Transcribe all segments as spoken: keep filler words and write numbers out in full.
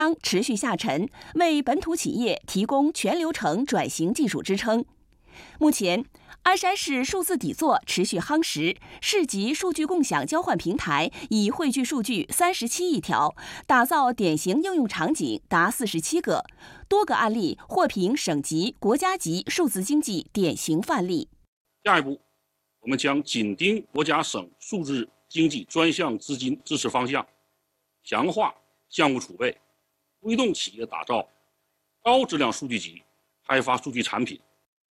将持续下沉，为本土企业提供全流程转型技术支撑。目前，鞍山市数字底座持续夯实，市级数据共享交换平台已汇聚数据三十七亿条，打造典型应用场景达四十七个，多个案例获评省级、国家级数字经济典型范例。 下一步，我们将紧盯国家省数字经济专项资金支持方向，强化项目储备，推动企业打造高质量数据集，开发数据产品。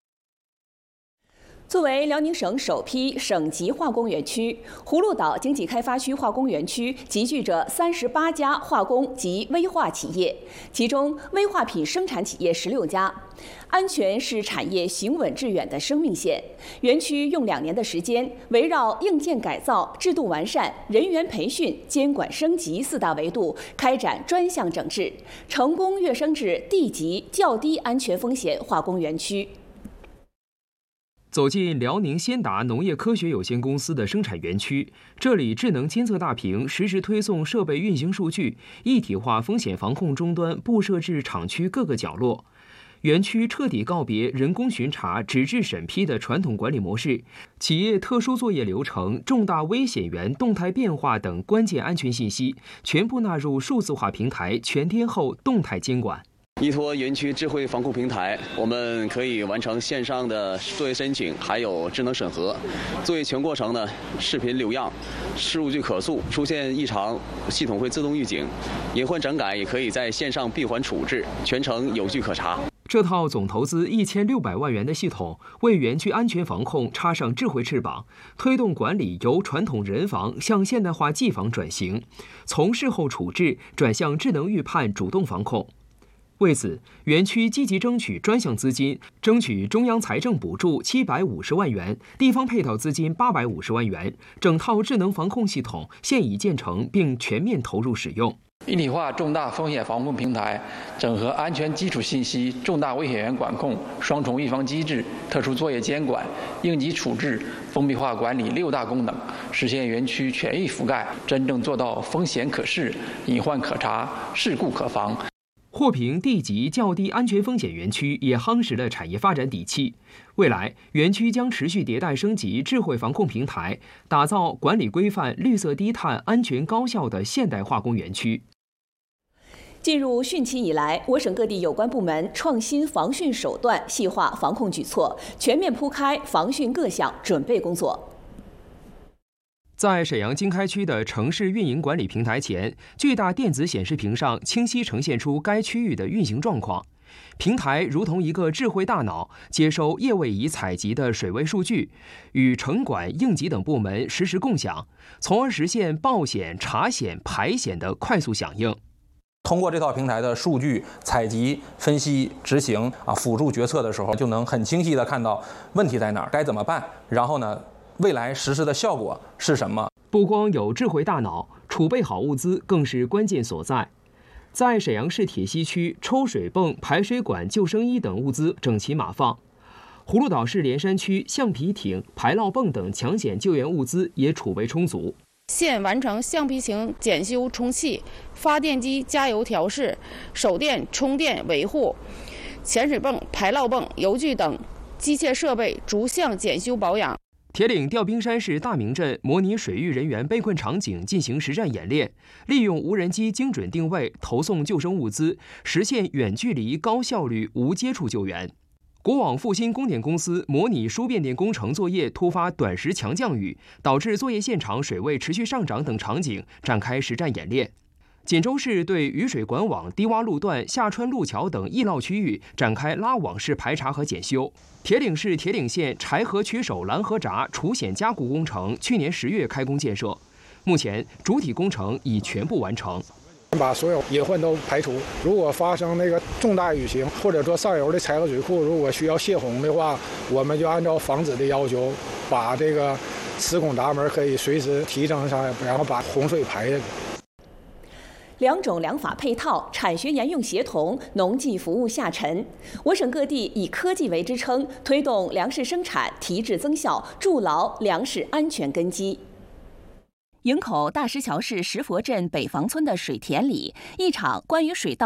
作为辽宁省首批省级化工园区，葫芦岛经济开发区化工园区集聚着三十八家化工及危化企业，其中危化品生产企业十六家。安全是产业行稳致远的生命线。园区用两年的时间，围绕硬件改造、制度完善、人员培训、监管升级四大维度，开展专项整治，成功跃升至地级较低安全风险化工园区。 走进辽宁先达农业科学有限公司的生产园区，这里智能监测大屏实时推送设备运行数据，一体化风险防控终端布设至厂区各个角落。园区彻底告别人工巡查、纸质审批的传统管理模式，企业特殊作业流程、重大危险源动态变化等关键安全信息，全部纳入数字化平台全天候动态监管。 依托园区智慧防控平台，我们可以完成线上的作业申请，还有智能审核。作业全过程呢，视频留样，数据可溯，出现异常，系统会自动预警。隐患整改也可以在线上闭环处置，全程有据可查。 这套总投资一千六百万元的系统，为园区安全防控插上智慧翅膀，推动管理由传统人防向现代化技防转型，从事后处置转向智能预判、主动防控。为此，园区积极争取专项资金，争取中央财政补助七百五十万元，地方配套资金八百五十万元。整套智能防控系统现已建成并全面投入使用。 一体化重大风险防控平台，整合安全基础信息、重大危险源管控、双重预防机制、特殊作业监管、应急处置、封闭化管理六大功能，实现园区全域覆盖，真正做到风险可视、隐患可查、事故可防。 获评地级较低安全风险园区也夯实了产业发展底气。未来，园区将持续迭代升级智慧防控平台，打造管理规范、绿色低碳、安全高效的现代化工园区。 进入汛期以来，我省各地有关部门创新防汛手段，细化防控举措，全面铺开防汛各项准备工作。 在沈阳经开区的城市运营管理平台前，巨大电子显示屏上清晰呈现出该区域的运行状况。平台如同一个智慧大脑，接收业位仪采集的水位数据，与城管、应急等部门实时共享，从而实现报险、查险、排险的快速响应。 通过这套平台的数据采集、分析、执行啊，辅助决策的时候，就能很清晰地看到问题在哪儿，该怎么办，然后呢，未来实施的效果是什么？ 不光有智慧大脑，储备好物资更是关键所在。在沈阳市铁西区，抽水泵、排水管、救生衣等物资整齐码放；葫芦岛市连山区，橡皮艇、排涝泵等抢险救援物资也储备充足。 现完成橡皮艇检修充气、发电机加油调试、手电充电维护、潜水泵、排涝泵、油具等机械设备逐项检修保养。 铁岭吊冰山市大明镇模拟水域人员被困场景进行实战演练，利用无人机精准定位投送救生物资，实现远距离、高效率、无接触救援。国网复兴供电公司模拟输变电工程作业突发短时强降雨，导致作业现场水位持续上涨等场景展开实战演练。锦州市对雨水管网、低洼路段、下穿路桥等易涝区域展开拉网式排查和检修。铁岭市铁岭县柴河曲首拦河闸除险加固工程去年十月开工建设，目前主体工程已全部完成。 把所有隐患都排除。如果发生那个重大雨情，或者说上游的柴河水库如果需要泄洪的话，我们就按照防止的要求，把这个磁孔闸门可以随时提升上来，然后把洪水排下去。 两种良法配套，产学研用协同，农技服务下沉。我省各地以科技为支撑，推动粮食生产提质增效，筑牢粮食安全根基。营口大石桥市石佛镇北房村的水田里，一场关于水稻